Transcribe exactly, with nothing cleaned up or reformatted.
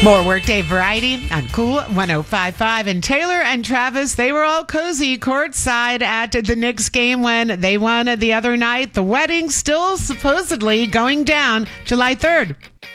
More Workday Variety on Cool one oh five point five. And Taylor and Travis, they were all cozy courtside at the Knicks game when they won the other night. The wedding still supposedly going down July third.